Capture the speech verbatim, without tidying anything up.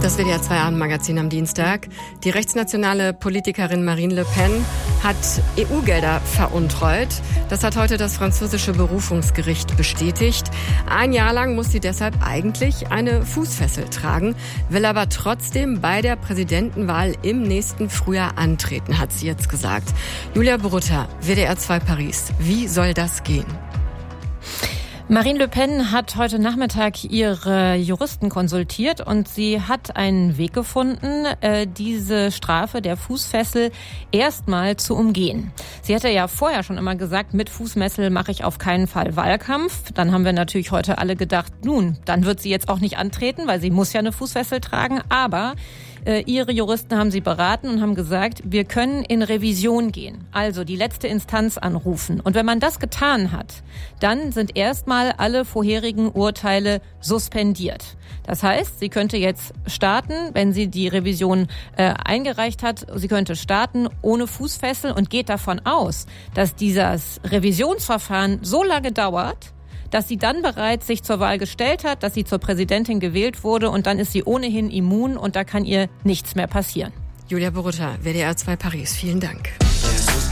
Das W D R zwei Abendmagazin am Dienstag. Die rechtsnationale Politikerin Marine Le Pen hat E U-Gelder veruntreut. Das hat heute das französische Berufungsgericht bestätigt. Ein Jahr lang muss sie deshalb eigentlich eine Fußfessel tragen, will aber trotzdem bei der Präsidentenwahl im nächsten Frühjahr antreten, hat sie jetzt gesagt. Julia Brutta, W D R zwei Paris. Wie soll das gehen? Marine Le Pen hat heute Nachmittag ihre Juristen konsultiert und sie hat einen Weg gefunden, diese Strafe der Fußfessel erstmal zu umgehen. Sie hatte ja vorher schon immer gesagt, mit Fußfessel mache ich auf keinen Fall Wahlkampf. Dann haben wir natürlich heute alle gedacht, nun, dann wird sie jetzt auch nicht antreten, weil sie muss ja eine Fußfessel tragen. Aber äh, ihre Juristen haben sie beraten und haben gesagt, wir können in Revision gehen, also die letzte Instanz anrufen. Und wenn man das getan hat, dann sind erstmal alle vorherigen Urteile suspendiert. Das heißt, sie könnte jetzt starten, wenn sie die Revision äh, eingereicht hat, sie könnte starten ohne Fußfessel und geht davon aus, dass dieses Revisionsverfahren so lange dauert, dass sie dann bereits sich zur Wahl gestellt hat, dass sie zur Präsidentin gewählt wurde und dann ist sie ohnehin immun und da kann ihr nichts mehr passieren. Julia Borutta, W D R zwei Paris. Vielen Dank.